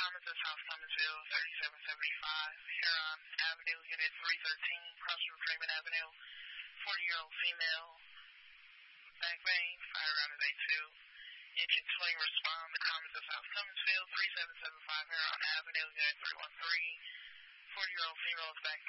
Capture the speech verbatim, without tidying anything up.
Commerce of South Summersville, thirty-seven seventy-five, Huron Avenue, Unit three thirteen, crossing from Freeman Avenue, forty-year-old female, back vein, fire around at eight two. Engine twenty respond to Commerce of South Summersville, thirty-seven seventy-five, Huron Avenue, Unit three one three, forty-year-old female is back